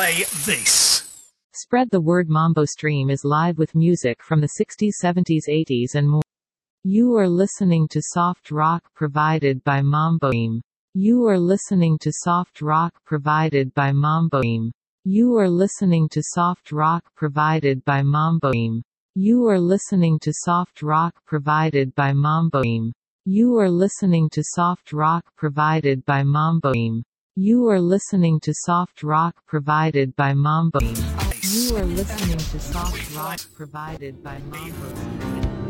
play this. Spread the word. Mambo Stream is live with music from the 60s, 70s, 80s and more. You are listening to soft rock provided by Mambo Stream. You are listening to soft rock provided by Mambo Stream. You are listening to soft rock provided by Mambo Stream. You are listening to soft rock provided by Mambo Stream. You are listening to soft rock provided by Mambo Stream. You are listening to soft rock provided by Mambo Stream. You are listening to soft rock provided by Mambo Stream.